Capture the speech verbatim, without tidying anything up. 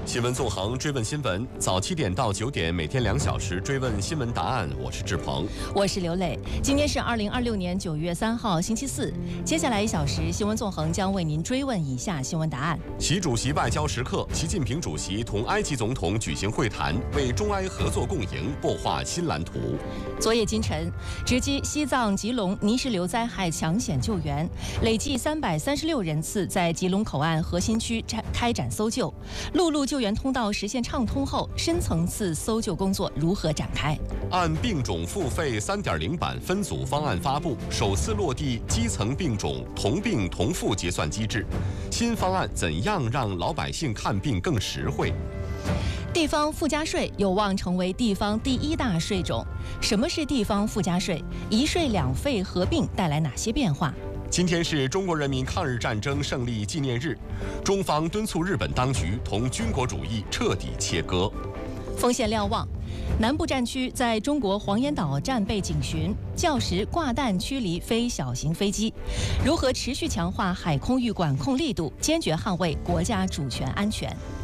新闻纵横，追问新闻，早七点到九点，每天两小时追问新闻答案。我是志鹏， 我是刘磊。今天是二零二六年九月三号，星期四。接下来一小时，新闻纵横将为您追问以下新闻答案： 习主席外交时刻，习近平主席同埃及总统举行会谈，为中埃合作共赢擘画新蓝图。 昨夜今晨，直击西藏吉隆泥石流灾害抢险救援，累计三百三十六人次在吉隆口岸核心区开展搜救。陆路救援通道实现畅通后，深层次搜救工作如何展开？ 按病种付费 三点零 版分组方案发布，首次落地基层病种同病同付结算机制。新方案怎样让老百姓看病更实惠？ 地方附加税有望成为地方第一大税种。什么是地方附加税？一税两费合并带来哪些变化？ 今天是中国人民抗日战争胜利纪念日，中方敦促日本当局同军国主义彻底切割。 风险瞭望，南部战区在中国黄岩岛战备警巡，较时挂弹驱离非小型飞机。如何持续强化海空域管控力度，坚决捍卫国家主权安全？